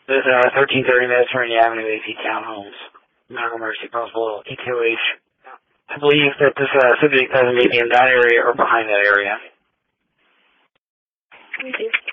This is 1330 Mediterranean Avenue, AP Townhomes, Medical Mercy, possible EQH. I believe that this subject doesn't maybe in that area or behind that area. Thank you.